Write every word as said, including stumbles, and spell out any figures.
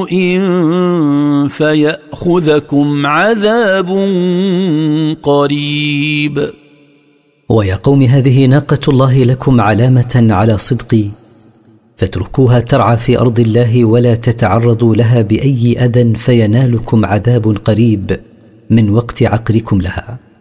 سوء فيأخذكم عذاب قريب. ويا قوم هذه ناقة الله لكم علامة على صدقي، فاتركوها ترعى في أرض الله ولا تتعرضوا لها بأي أذى فينالكم عذاب قريب من وقت عقركم لها.